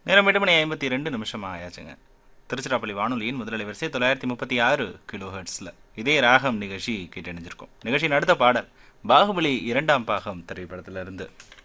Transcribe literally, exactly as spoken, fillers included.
நேரம் எட்டு மணி ஐம்பத்தி ரெண்டு நிமிஷம் ஆயாச்சுங்க. திருச்சிராப்பள்ளி வானொலியின் முதல் வரிசை தொள்ளாயிரத்தி முப்பத்தி ஆறு கிலோ ஹெர்ட்ஸில் இதே ராகம் நிகழ்ச்சி கேட்டணிஞ்சிருக்கும். நிகழ்ச்சியின் அடுத்த பாடல் பாகுபலி இரண்டாம் பாகம் திரைப்படத்திலிருந்து.